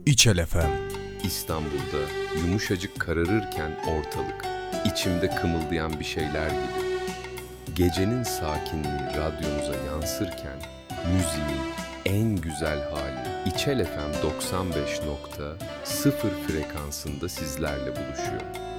İçel FM. İstanbul'da yumuşacık kararırken ortalık, içimde kımıldayan bir şeyler gibi. Gecenin sakinliği radyonuza yansırken, müziğin en güzel hali İçel FM 95.0 frekansında sizlerle buluşuyor.